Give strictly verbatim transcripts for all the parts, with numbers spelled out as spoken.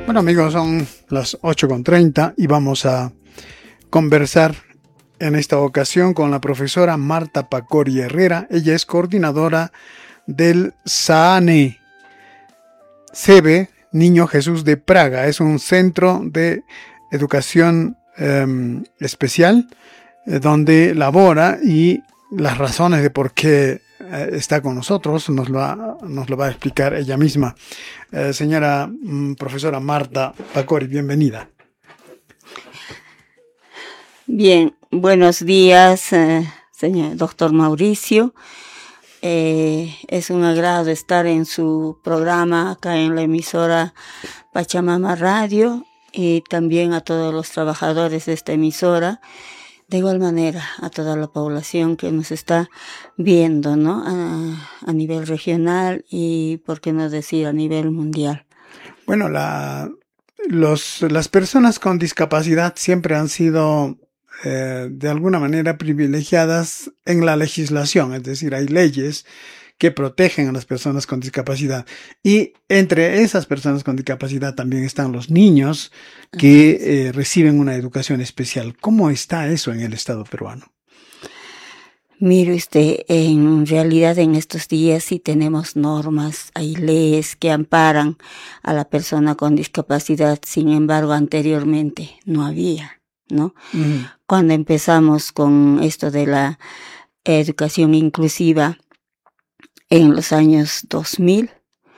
Bueno, amigos, son las ocho con treinta y vamos a conversar en esta ocasión con la profesora Marta Pacori Herrera. Ella es coordinadora del SAANE, C B Niño Jesús de Praga. Es un centro de educación eh, especial eh, donde labora, y las razones de por qué eh, está con nosotros nos lo, va, nos lo va a explicar ella misma. Eh, señora mm, profesora Marta Pacori, bienvenida. Bien, buenos días, eh, señor doctor Mauricio. Eh, es un agrado estar en su programa acá en la emisora Pachamama Radio, y también a todos los trabajadores de esta emisora, de igual manera a toda la población que nos está viendo, ¿no? A, a nivel regional y, por qué no decir, a nivel mundial. Bueno, la, los, las personas con discapacidad siempre han sido Eh, de alguna manera privilegiadas en la legislación, es decir, hay leyes que protegen a las personas con discapacidad, y entre esas personas con discapacidad también están los niños que eh, reciben una educación especial. ¿Cómo está eso en el Estado peruano? Mire usted, en realidad en estos días sí tenemos normas, hay leyes que amparan a la persona con discapacidad. Sin embargo, anteriormente no había, ¿no? Uh-huh. Cuando empezamos con esto de la educación inclusiva en los años dos mil,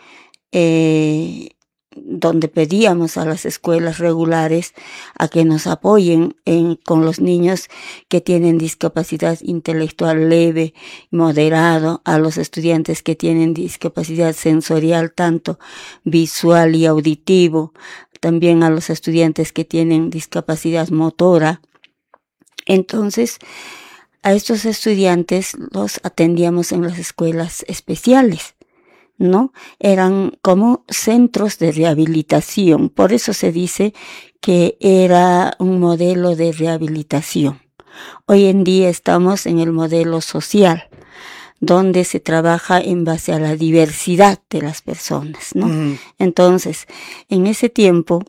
eh, donde pedíamos a las escuelas regulares a que nos apoyen en, con los niños que tienen discapacidad intelectual leve, moderado, a los estudiantes que tienen discapacidad sensorial, tanto visual y auditivo, también a los estudiantes que tienen discapacidad motora. Entonces, a estos estudiantes los atendíamos en las escuelas especiales, ¿no? Eran como centros de rehabilitación, por eso se dice que era un modelo de rehabilitación. Hoy en día estamos en el modelo social, donde se trabaja en base a la diversidad de las personas, ¿no? Mm. Entonces, en ese tiempo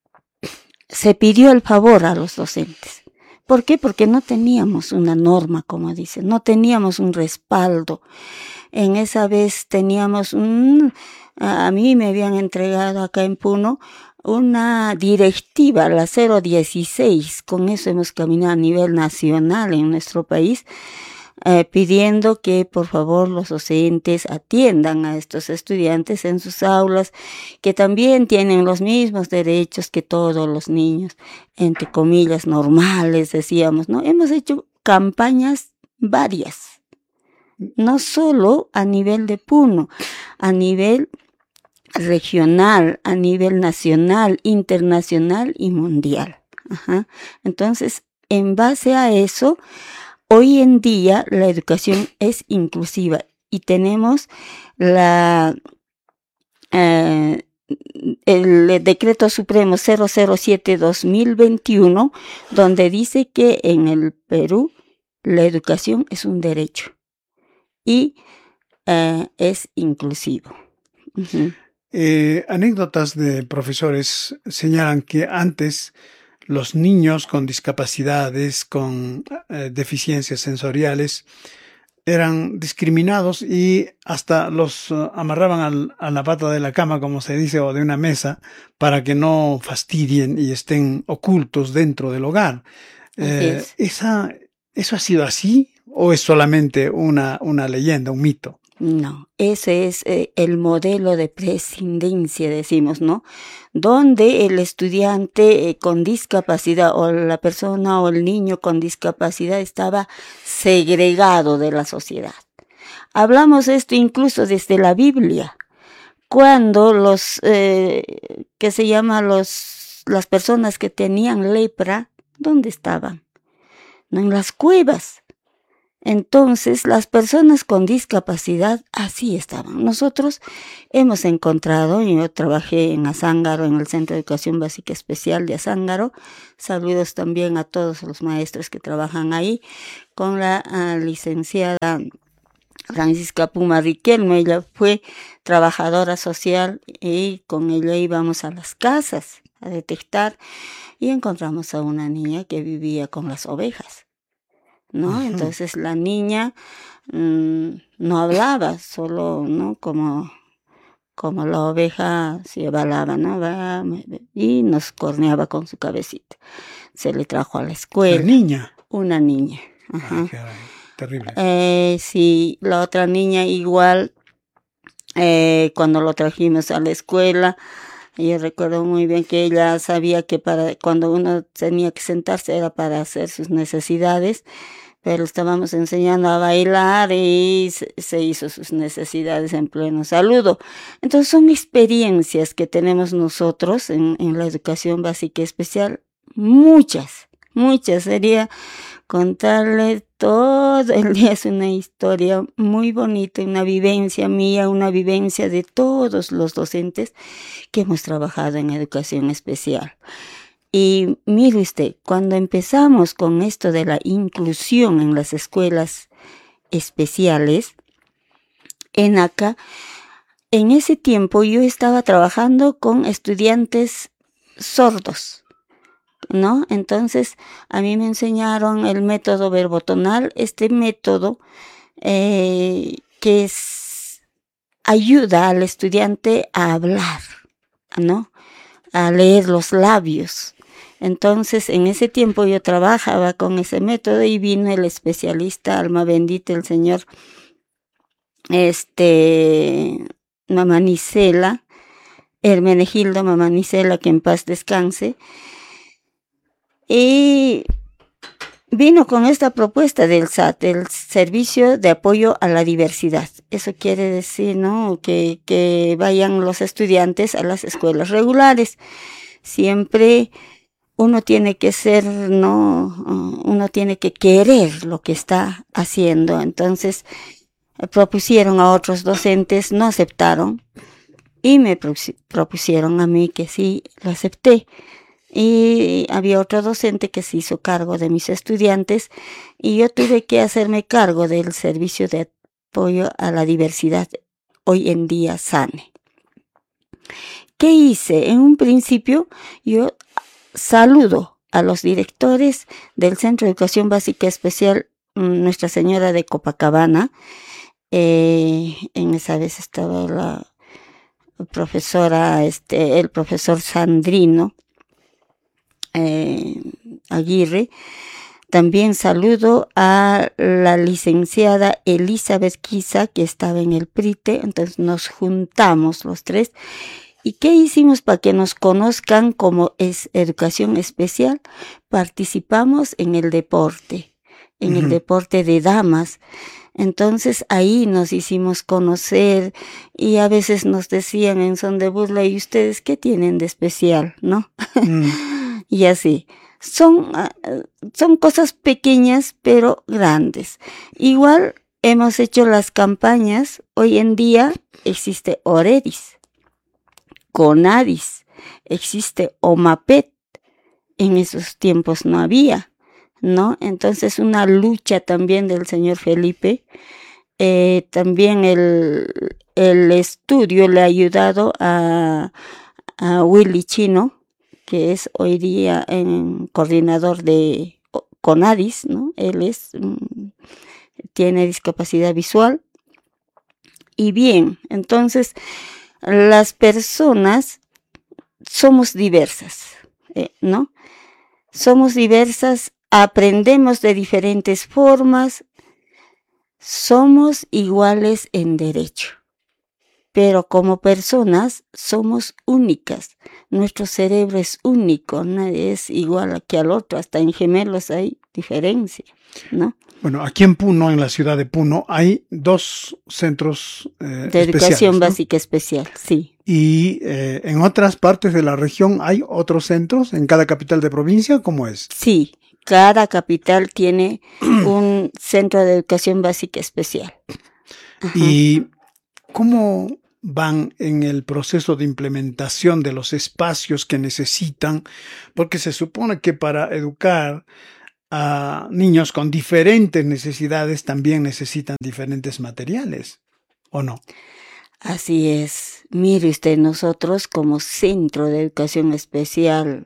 se pidió el favor a los docentes. ¿Por qué? Porque no teníamos una norma, como dicen, no teníamos un respaldo. En esa vez teníamos un, a mí me habían entregado acá en Puno una directiva, la cero dieciséis, con eso hemos caminado a nivel nacional en nuestro país, eh, pidiendo que por favor los docentes atiendan a estos estudiantes en sus aulas, que también tienen los mismos derechos que todos los niños, entre comillas, normales, decíamos, ¿no? Hemos hecho campañas varias, no solo a nivel de Puno, a nivel regional, a nivel nacional, internacional y mundial. Ajá. Entonces, en base a eso, hoy en día la educación es inclusiva y tenemos la eh, el decreto supremo cero cero siete dos mil veintiuno, donde dice que en el Perú la educación es un derecho y eh, es inclusivo. Uh-huh. Eh, anécdotas de profesores señalan que antes los niños con discapacidades, con eh, deficiencias sensoriales, eran discriminados y hasta los uh, amarraban al, a la pata de la cama, como se dice, o de una mesa, para que no fastidien y estén ocultos dentro del hogar. Eh, es. esa, ¿Eso ha sido así o es solamente una, una leyenda, un mito? No, ese es eh, el modelo de prescindencia, decimos, ¿no? Donde el estudiante eh, con discapacidad o la persona o el niño con discapacidad estaba segregado de la sociedad. Hablamos esto incluso desde la Biblia, cuando los, eh, que se llama los, las personas que tenían lepra, ¿dónde estaban? No, en las cuevas. Entonces, las personas con discapacidad así estaban. Nosotros hemos encontrado, yo trabajé en Azángaro, en el Centro de Educación Básica Especial de Azángaro. Saludos también a todos los maestros que trabajan ahí, con la uh, licenciada Francisca Puma Riquelme. Ella fue trabajadora social y con ella íbamos a las casas a detectar y encontramos a una niña que vivía con las ovejas, ¿no? Uh-huh. Entonces la niña mmm, no hablaba, solo, ¿no? Como, como la oveja se balaba, ¿no? Y nos corneaba con su cabecita. Se le trajo a la escuela. ¿La niña? Una niña. Ajá. Ay, caray, terrible. Eh, sí, la otra niña igual, eh, cuando lo trajimos a la escuela, yo recuerdo muy bien que ella sabía que para cuando uno tenía que sentarse era para hacer sus necesidades, pero estábamos enseñando a bailar y se, se hizo sus necesidades en pleno saludo. Entonces son experiencias que tenemos nosotros en, en la educación básica especial, muchas, muchas. Sería contarle todo el día, es una historia muy bonita, una vivencia mía, una vivencia de todos los docentes que hemos trabajado en educación especial. Y mire usted, cuando empezamos con esto de la inclusión en las escuelas especiales, en acá, en ese tiempo yo estaba trabajando con estudiantes sordos, ¿no? Entonces, a mí me enseñaron el método verbotonal, este método eh, que es, ayuda al estudiante a hablar, ¿no? A leer los labios. Entonces, en ese tiempo yo trabajaba con ese método y vino el especialista, alma bendita, el señor este, Mamanicela, Hermenegildo Mamanicela, que en paz descanse, y vino con esta propuesta del S A T, el Servicio de Apoyo a la Diversidad. Eso quiere decir, ¿no?, que, que vayan los estudiantes a las escuelas regulares. Siempre uno tiene que ser, ¿no?, uno tiene que querer lo que está haciendo. Entonces, propusieron a otros docentes, no aceptaron, y me propusieron a mí que sí, lo acepté. Y había otro docente que se hizo cargo de mis estudiantes y yo tuve que hacerme cargo del Servicio de Apoyo a la Diversidad, hoy en día SANE. ¿Qué hice? En un principio yo saludo a los directores del Centro de Educación Básica Especial Nuestra Señora de Copacabana. Eh, en esa vez estaba la profesora, este, el profesor Sandrino Eh, Aguirre. También saludo a la licenciada Elizabeth Quiza, que estaba en el PRITE. Entonces nos juntamos los tres. ¿Y qué hicimos para que nos conozcan como es educación especial? Participamos en el deporte, en uh-huh. el deporte de damas. Entonces ahí nos hicimos conocer y a veces nos decían en son de burla, ¿y ustedes qué tienen de especial?, ¿no? Mm. Y así, son, son cosas pequeñas pero grandes. Igual hemos hecho las campañas, hoy en día existe Oredis, Conadis, existe OMAPET, en esos tiempos no había, ¿no? Entonces una lucha también del señor Felipe, eh, también el, el estudio le ha ayudado a, a Willy Chino, que es hoy día en coordinador de Conadis, ¿no? Él es, um, tiene discapacidad visual. Y bien, entonces las personas somos diversas, eh, ¿no? Somos diversas, aprendemos de diferentes formas, somos iguales en derecho. Pero como personas somos únicas, nuestro cerebro es único, nadie es igual que al otro, hasta en gemelos hay diferencia, ¿no? Bueno, aquí en Puno, en la ciudad de Puno, hay dos centros eh, de educación, ¿no?, básica especial, sí. Y eh, en otras partes de la región hay otros centros, en cada capital de provincia, ¿cómo es? Sí, cada capital tiene un centro de educación básica especial. Ajá. ¿Y cómo van en el proceso de implementación de los espacios que necesitan? Porque se supone que para educar a niños con diferentes necesidades también necesitan diferentes materiales, ¿o no? Así es. Mire usted, nosotros como Centro de Educación Especial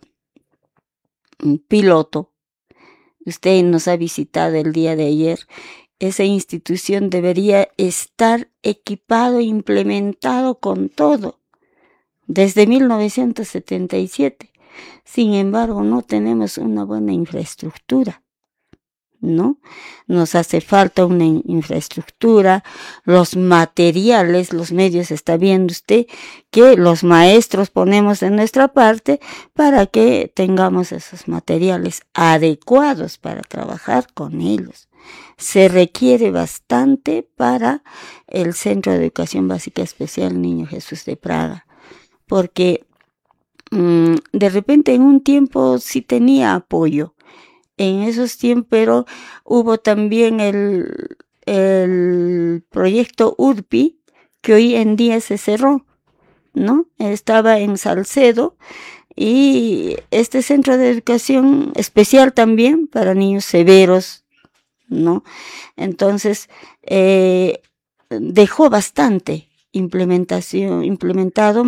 Piloto, usted nos ha visitado el día de ayer, esa institución debería estar equipado, implementado con todo, desde mil novecientos setenta y siete. Sin embargo, no tenemos una buena infraestructura, ¿no? Nos hace falta una infraestructura, los materiales, los medios, está viendo usted que los maestros ponemos de nuestra parte para que tengamos esos materiales adecuados para trabajar con ellos. Se requiere bastante para el Centro de Educación Básica Especial Niño Jesús de Praga, porque mmm, de repente en un tiempo sí tenía apoyo, en esos tiempos, pero hubo también el, el proyecto U D P I, que hoy en día se cerró, ¿no? Estaba en Salcedo, y este centro de educación especial también para niños severos, ¿no? Entonces, eh, dejó bastante implementación, implementado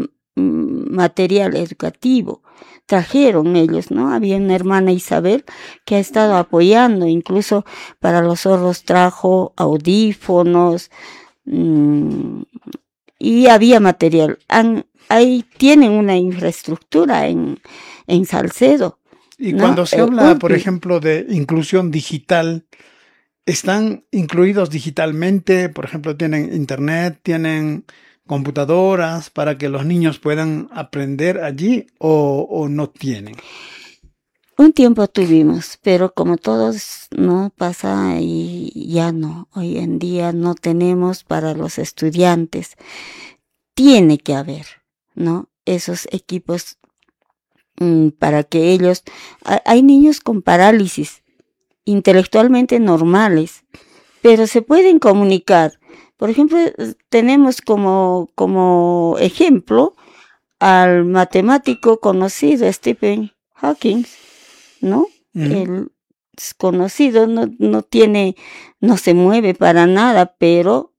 material educativo. Trajeron ellos, ¿no? Había una hermana Isabel que ha estado apoyando, incluso para los sordos trajo audífonos, mmm, y había material. Han, ahí tienen una infraestructura en, en Salcedo. Y ¿no? cuando se eh, habla, U por ejemplo, de inclusión digital, ¿están incluidos digitalmente? Por ejemplo, ¿tienen internet, tienen computadoras para que los niños puedan aprender allí o, o no tienen? Un tiempo tuvimos, pero como todos no pasa y ya no, hoy en día no tenemos para los estudiantes. Tiene que haber, ¿no? Esos equipos mmm, para que ellos, hay niños con parálisis intelectualmente normales, pero se pueden comunicar. Por ejemplo, tenemos como, como ejemplo al matemático conocido Stephen Hawking, ¿no? Uh-huh. Él es conocido, no, no tiene, no se mueve para nada, pero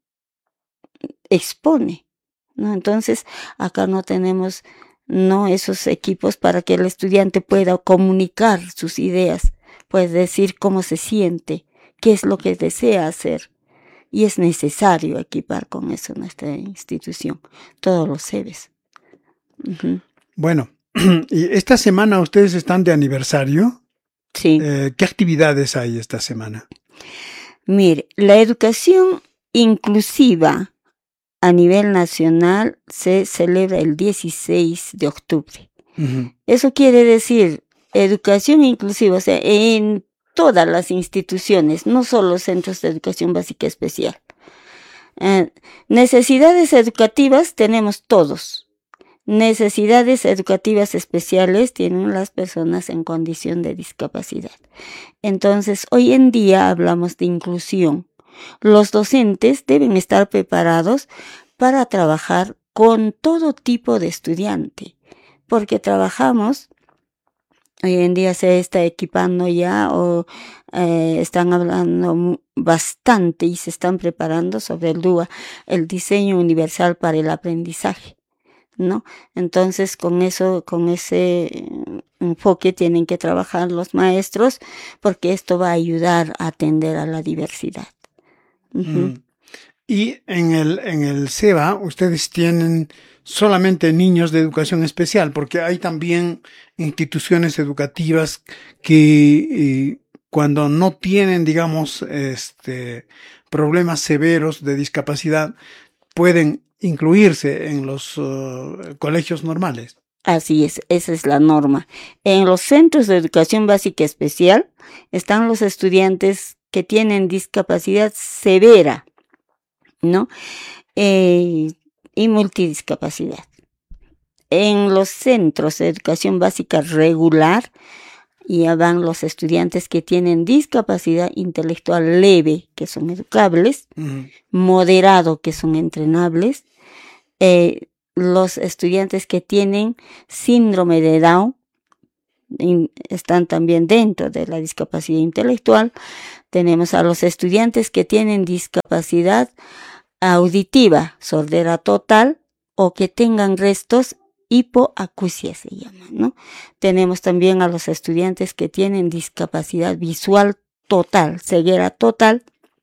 expone, ¿no? Entonces, acá no tenemos, no esos equipos para que el estudiante pueda comunicar sus ideas, puede decir cómo se siente, qué es lo que desea hacer. Y es necesario equipar con eso nuestra institución, todos los C E B S. Uh-huh. Bueno, y esta semana ustedes están de aniversario. Sí. Eh, ¿Qué actividades hay esta semana? Mire, la educación inclusiva a nivel nacional se celebra el dieciséis de octubre. Uh-huh. Eso quiere decir educación inclusiva, o sea, en todas las instituciones, no solo centros de educación básica especial. Eh, necesidades educativas tenemos todos. Necesidades educativas especiales tienen las personas en condición de discapacidad. Entonces, hoy en día hablamos de inclusión. Los docentes deben estar preparados para trabajar con todo tipo de estudiante, porque trabajamos, hoy en día se está equipando ya o eh, están hablando bastante y se están preparando sobre el D U A, el diseño universal para el aprendizaje, ¿no? Entonces, con eso, con ese enfoque tienen que trabajar los maestros, porque esto va a ayudar a atender a la diversidad. Uh-huh. Mm. Y en el, en el C E B A ustedes tienen solamente niños de educación especial, porque hay también instituciones educativas que eh, cuando no tienen, digamos, este, problemas severos de discapacidad, pueden incluirse en los uh, colegios normales. Así es, esa es la norma. En los centros de educación básica especial están los estudiantes que tienen discapacidad severa, ¿no? Eh, y multidiscapacidad. En los centros de educación básica regular ya van los estudiantes que tienen discapacidad intelectual leve, que son educables, uh-huh. moderado, que son entrenables, eh, los estudiantes que tienen síndrome de Down, in, están también dentro de la discapacidad intelectual. Tenemos a los estudiantes que tienen discapacidad auditiva, sordera total, o que tengan restos hipoacusia se llama, ¿no? Tenemos también a los estudiantes que tienen discapacidad visual total, ceguera total,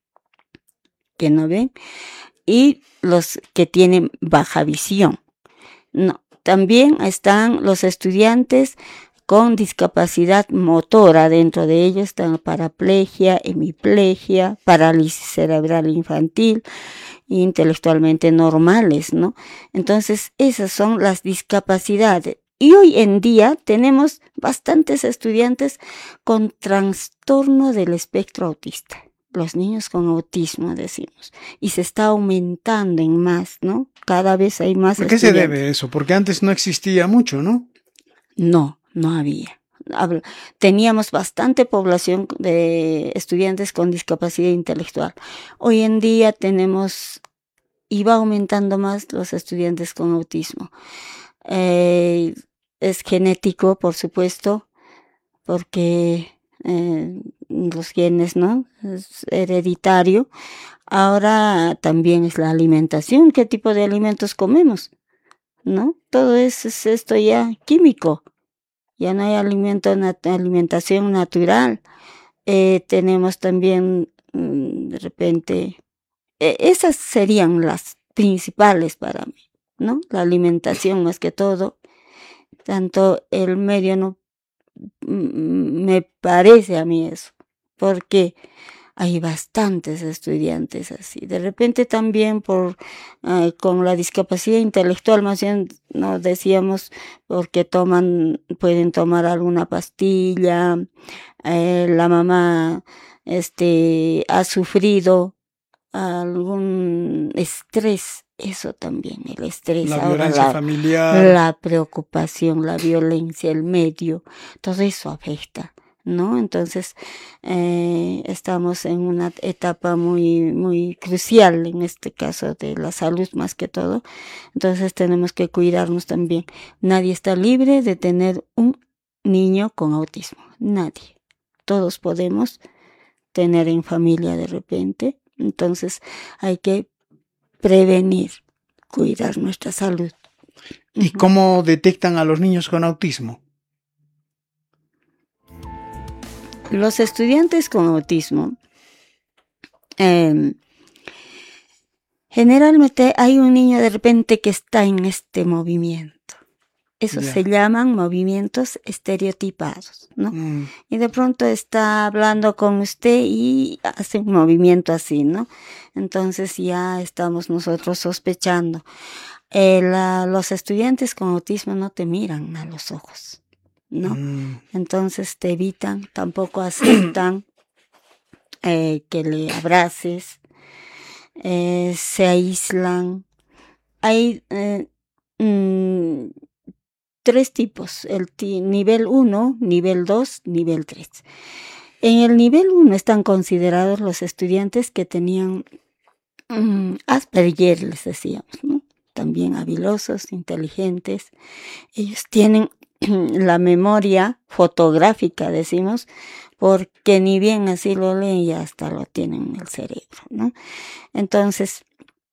que no ven, y los que tienen baja visión. No, también están los estudiantes con discapacidad motora, dentro de ellos están paraplegia, hemiplegia, parálisis cerebral infantil, intelectualmente normales, ¿no? Entonces, esas son las discapacidades. Y hoy en día tenemos bastantes estudiantes con trastorno del espectro autista. Los niños con autismo, decimos. Y se está aumentando en más, ¿no? Cada vez hay más estudiantes. ¿Por qué se debe eso? Porque antes no existía mucho, ¿no? No, no había. Teníamos bastante población de estudiantes con discapacidad intelectual. Hoy en día tenemos, y va aumentando más los estudiantes con autismo. Eh, es genético, por supuesto, porque eh, los genes, ¿no? Es hereditario. Ahora también es la alimentación, qué tipo de alimentos comemos, ¿no? Todo eso es esto ya químico. Ya no hay alimento, nat- alimentación natural. Eh, tenemos también, mm, de repente, eh, esas serían las principales para mí, ¿no? La alimentación más que todo. Tanto el medio no, mm, me parece a mí eso, porque hay bastantes estudiantes así. De repente también por eh, con la discapacidad intelectual, más bien no decíamos porque toman, pueden tomar alguna pastilla, eh, la mamá este ha sufrido algún estrés, eso también, el estrés, la ahora violencia la, familiar, la preocupación, la violencia, el medio, todo eso afecta, ¿no? Entonces, eh, estamos en una etapa muy, muy crucial en este caso de la salud más que todo. Entonces tenemos que cuidarnos también. Nadie está libre de tener un niño con autismo. Nadie. Todos podemos tener en familia de repente. Entonces hay que prevenir, cuidar nuestra salud. ¿Y cómo detectan a los niños con autismo? Los estudiantes con autismo, eh, generalmente hay un niño de repente que está en este movimiento. Eso yeah. se llaman movimientos estereotipados, ¿no? Mm. Y de pronto está hablando con usted y hace un movimiento así, ¿no? Entonces ya estamos nosotros sospechando. Eh, la, los estudiantes con autismo no te miran a los ojos, ¿no? Mm. Entonces te evitan, tampoco aceptan eh, que le abraces, eh, se aíslan. Hay eh, mm, tres tipos, el t- nivel uno, nivel dos, nivel tres. En el nivel uno están considerados los estudiantes que tenían um, Asperger, les decíamos, ¿no? También habilosos, inteligentes. Ellos tienen la memoria fotográfica, decimos, porque ni bien así lo leen, ya hasta lo tienen en el cerebro, ¿no? Entonces,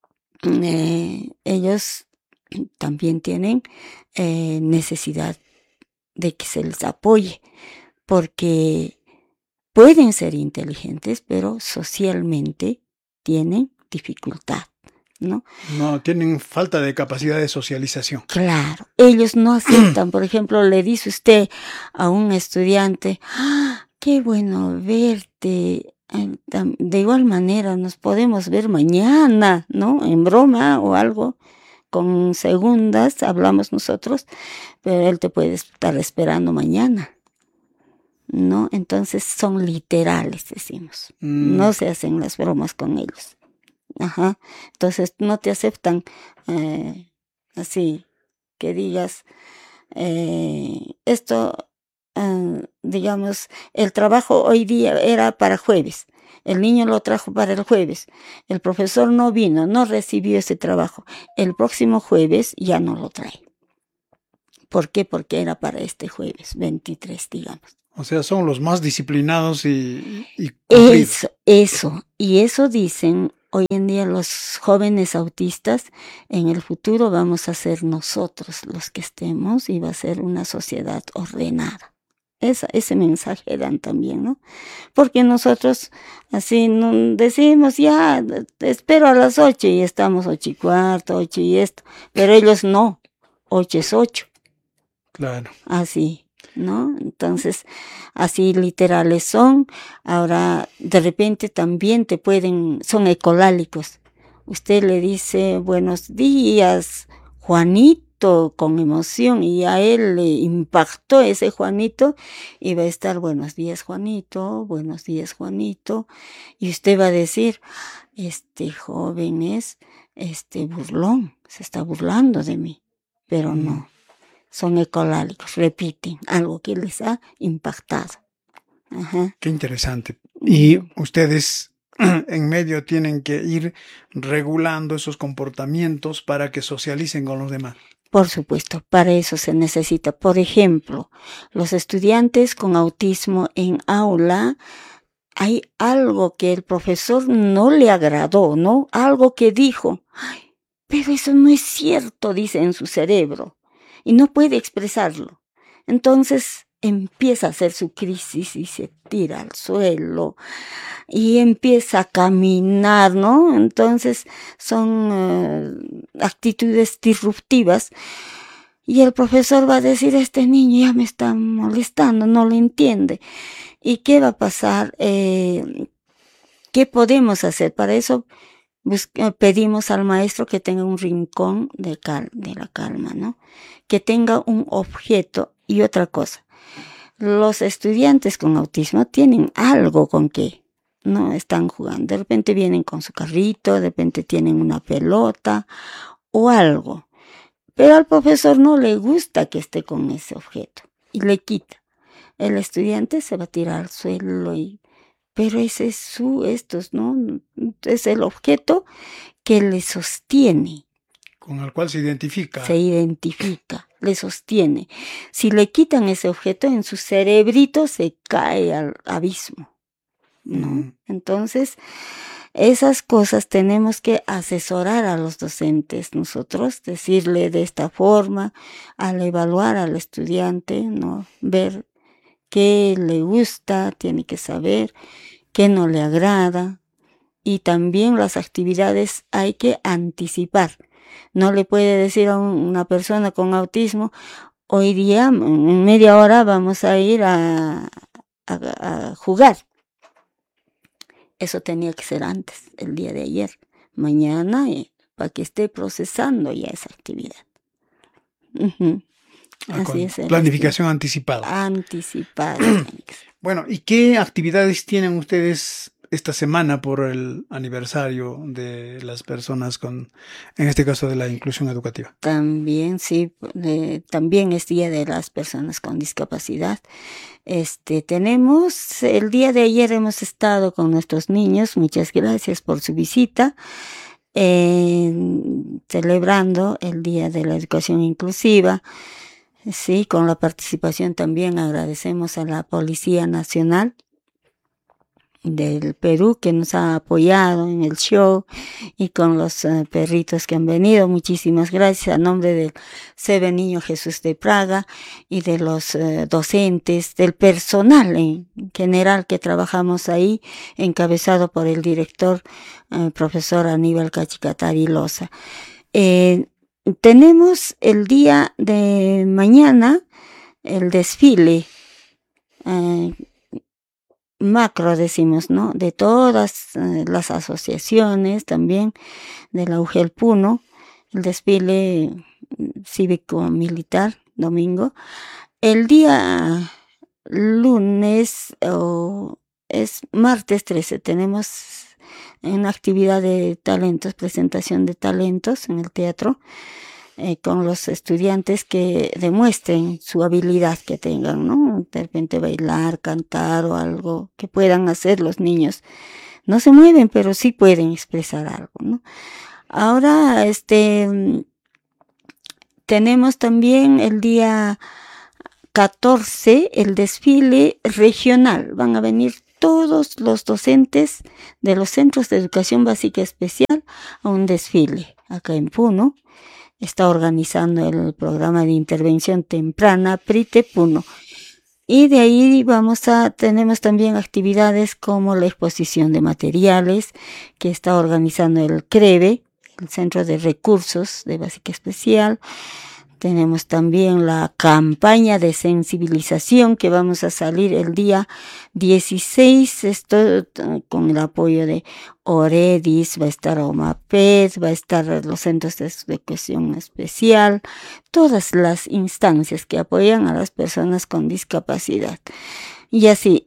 eh, ellos también tienen eh, necesidad de que se les apoye, porque pueden ser inteligentes, pero socialmente tienen dificultad, ¿no? No, tienen falta de capacidad de socialización. Claro, ellos no aceptan, por ejemplo, le dice usted a un estudiante, ¡ah, qué bueno verte! De igual manera nos podemos ver mañana, ¿no? En broma o algo. Con segundas hablamos nosotros, pero él te puede estar esperando mañana, ¿no? Entonces son literales, decimos. Mm. No se hacen las bromas con ellos. Ajá. Entonces no te aceptan eh, así, que digas, eh, esto, eh, digamos, el trabajo hoy día era para jueves. El niño lo trajo para el jueves. El profesor no vino, no recibió ese trabajo. El próximo jueves ya no lo trae. ¿Por qué? Porque era para este jueves veintitrés, digamos. O sea, son los más disciplinados y, y Eso, eso. Y eso dicen hoy en día los jóvenes autistas. En el futuro vamos a ser nosotros los que estemos y va a ser una sociedad ordenada. Esa, ese mensaje dan también, ¿no? Porque nosotros así no, decimos, ya, te espero a las ocho y estamos ocho y cuarto, ocho y esto. Pero ellos no, ocho es ocho. Claro. Así, ¿no? Entonces, así literales son. Ahora, de repente también te pueden, son ecolálicos. Usted le dice, buenos días, Juanito, con emoción, y a él le impactó ese Juanito, y va a estar, buenos días, Juanito, buenos días, Juanito, y usted va a decir, este joven es, este burlón, se está burlando de mí, pero Mm. no. Son ecolálicos, repiten algo que les ha impactado. Ajá. Qué interesante. Y ustedes en medio tienen que ir regulando esos comportamientos para que socialicen con los demás. Por supuesto, para eso se necesita. Por ejemplo, los estudiantes con autismo en aula, hay algo que el profesor no le agradó, ¿no? Algo que dijo, ay, pero eso no es cierto, dice en su cerebro. Y no puede expresarlo. Entonces empieza a hacer su crisis y se tira al suelo y empieza a caminar, ¿no? Entonces son uh, actitudes disruptivas y el profesor va a decir, este niño ya me está molestando, no lo entiende. ¿Y qué va a pasar? Eh, ¿Qué podemos hacer? Para eso pedimos al maestro que tenga un rincón de, cal de la calma, ¿no? Que tenga un objeto. Y otra cosa, los estudiantes con autismo tienen algo con que no están jugando. De repente vienen con su carrito, de repente tienen una pelota o algo. Pero al profesor no le gusta que esté con ese objeto y le quita. El estudiante se va a tirar al suelo y pero ese es su, estos, ¿no? Es el objeto que le sostiene. Con el cual se identifica. Se identifica, le sostiene. Si le quitan ese objeto, en su cerebrito se cae al abismo, ¿no? Mm. Entonces, esas cosas tenemos que asesorar a los docentes nosotros, decirle de esta forma, al evaluar al estudiante, ¿no? Ver qué le gusta, tiene que saber qué no le agrada. Y también las actividades hay que anticipar. No le puede decir a una persona con autismo, hoy día, en media hora, vamos a ir a, a, a jugar. Eso tenía que ser antes, el día de ayer. Mañana, eh, para que esté procesando ya esa actividad. Uh-huh. Así es. Planificación anticipada. Anticipada. Bueno, ¿y qué actividades tienen ustedes esta semana por el aniversario de las personas con, en este caso, de la inclusión educativa? También, sí, eh, también es Día de las Personas con Discapacidad. Este, tenemos, el día de ayer hemos estado con nuestros niños, muchas gracias por su visita, eh, celebrando el Día de la Educación Inclusiva. Sí, con la participación también agradecemos a la Policía Nacional del Perú que nos ha apoyado en el show y con los uh, perritos que han venido. Muchísimas gracias a nombre del C B Niño Jesús de Praga y de los uh, docentes, del personal en general que trabajamos ahí, encabezado por el director, uh, profesor Aníbal Cachicatari Loza. Eh, Tenemos el día de mañana el desfile eh, macro, decimos, ¿no? De todas eh, las asociaciones, también de la U G E L Puno, el desfile cívico-militar, domingo. El día lunes, o es martes trece, tenemos una actividad de talentos, presentación de talentos en el teatro, eh, con los estudiantes que demuestren su habilidad que tengan, ¿no? De repente bailar, cantar o algo que puedan hacer los niños. No se mueven, pero sí pueden expresar algo, ¿no? Ahora, este, tenemos también el día catorce el desfile regional. Van a venir todos los docentes de los centros de educación básica especial a un desfile acá en Puno. Está organizando el programa de intervención temprana PRITE Puno. Y de ahí vamos a, tenemos también actividades como la exposición de materiales que está organizando el CREBE, el Centro de Recursos de Básica Especial. Tenemos también la campaña de sensibilización que vamos a salir el día dieciséis, esto con el apoyo de Oredis, va a estar OMAPED, va a estar los centros de educación especial, todas las instancias que apoyan a las personas con discapacidad. Y así,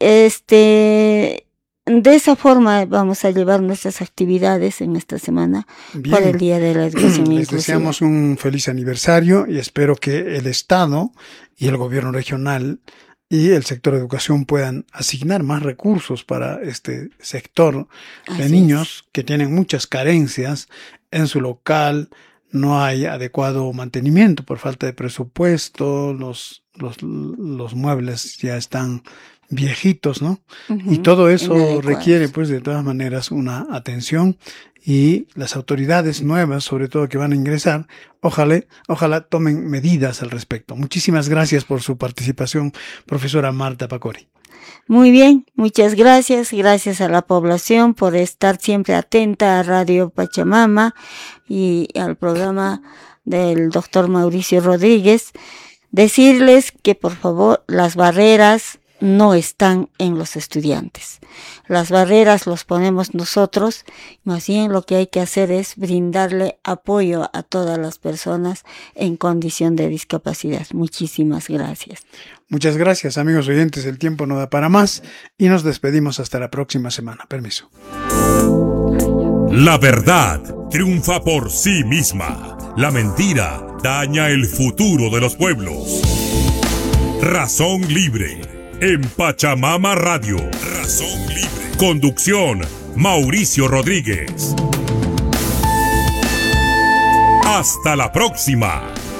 este... de esa forma vamos a llevar nuestras actividades en esta semana. Bien. Por el Día de la Educación Les Inclusiva. deseamos un feliz aniversario y espero que el Estado y el gobierno regional y el sector de educación puedan asignar más recursos para este sector de Así niños es. que tienen muchas carencias en su local. No hay adecuado mantenimiento por falta de presupuesto, los, los, los muebles ya están viejitos, ¿no? Uh-huh. Y todo eso requiere, pues, de todas maneras, una atención, y las autoridades nuevas, sobre todo que van a ingresar, ojalá, ojalá tomen medidas al respecto. Muchísimas gracias por su participación, profesora Marta Pacori. Muy bien, muchas gracias, gracias a la población por estar siempre atenta a Radio Pachamama y al programa del doctor Mauricio Rodríguez. Decirles que, por favor, las barreras no están en los estudiantes. Las barreras los ponemos nosotros, más bien lo que hay que hacer es brindarle apoyo a todas las personas en condición de discapacidad. Muchísimas gracias. Muchas gracias, amigos oyentes. El tiempo no da para más y nos despedimos hasta la próxima semana. Permiso. La verdad triunfa por sí misma. La mentira daña el futuro de los pueblos. Razón Libre en Pachamama Radio. Razón Libre. Conducción, Mauricio Rodríguez. Hasta la próxima.